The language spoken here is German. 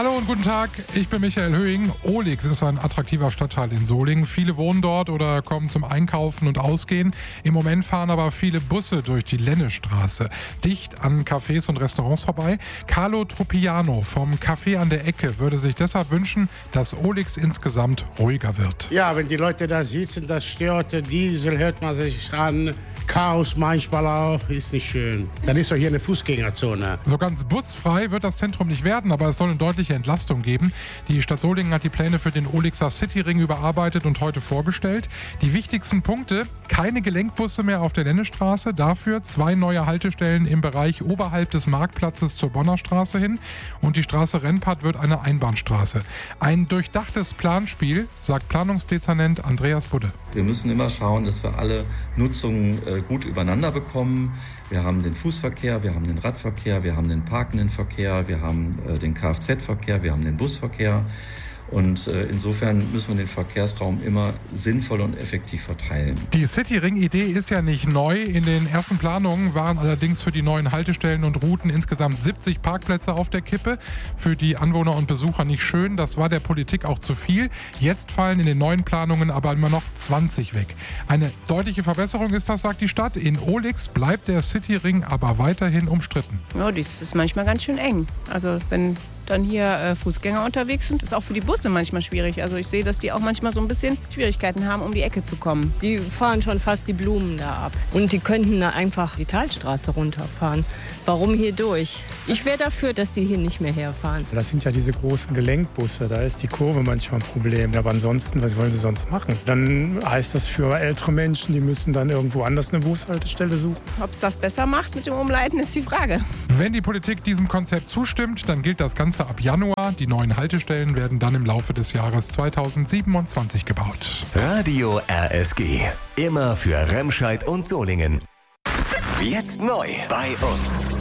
Hallo und guten Tag, ich bin Michael Höhing. Ohlix ist ein attraktiver Stadtteil in Solingen. Viele wohnen dort oder kommen zum Einkaufen und Ausgehen. Im Moment fahren aber viele Busse durch die Lennestraße, dicht an Cafés und Restaurants vorbei. Carlo Truppiano vom Café an der Ecke würde sich deshalb wünschen, dass Ohlix insgesamt ruhiger wird. Ja, wenn die Leute da sitzen, das stört, der Diesel hört man sich an. Chaos manchmal auch, ist nicht schön. Dann ist doch hier eine Fußgängerzone. So ganz busfrei wird das Zentrum nicht werden, aber es soll eine deutliche Entlastung geben. Die Stadt Solingen hat die Pläne für den Ohlixer Cityring überarbeitet und heute vorgestellt. Die wichtigsten Punkte: keine Gelenkbusse mehr auf der Lennestraße, dafür 2 neue Haltestellen im Bereich oberhalb des Marktplatzes zur Bonner Straße hin und die Straße Rennpad wird eine Einbahnstraße. Ein durchdachtes Planspiel, sagt Planungsdezernent Andreas Budde. Wir müssen immer schauen, dass wir alle Nutzungen gut übereinander bekommen. Wir haben den Fußverkehr, wir haben den Radverkehr, wir haben den parkenden Verkehr, wir haben den Kfz-Verkehr, wir haben den Busverkehr. Und insofern müssen wir den Verkehrsraum immer sinnvoll und effektiv verteilen. Die Cityring-Idee ist ja nicht neu. In den ersten Planungen waren allerdings für die neuen Haltestellen und Routen insgesamt 70 Parkplätze auf der Kippe. Für die Anwohner und Besucher nicht schön. Das war der Politik auch zu viel. Jetzt fallen in den neuen Planungen aber immer noch 20 weg. Eine deutliche Verbesserung ist das, sagt die Stadt. In Ohlix bleibt der Cityring aber weiterhin umstritten. Ja, das ist manchmal ganz schön eng. Also wenn dann hier Fußgänger unterwegs sind, ist auch für die Busse manchmal schwierig. Also ich sehe, dass die auch manchmal so ein bisschen Schwierigkeiten haben, um die Ecke zu kommen. Die fahren schon fast die Blumen da ab. Und die könnten da einfach die Talstraße runterfahren. Warum hier durch? Ich wäre dafür, dass die hier nicht mehr herfahren. Das sind ja diese großen Gelenkbusse, da ist die Kurve manchmal ein Problem. Aber ansonsten, was wollen sie sonst machen? Dann heißt das für ältere Menschen, die müssen dann irgendwo anders eine Bushaltestelle suchen. Ob es das besser macht mit dem Umleiten, ist die Frage. Wenn die Politik diesem Konzept zustimmt, dann gilt das Ganze ab Januar. Die neuen Haltestellen werden dann im Laufe des Jahres 2027 gebaut. Radio RSG. Immer für Remscheid und Solingen. Jetzt neu bei uns.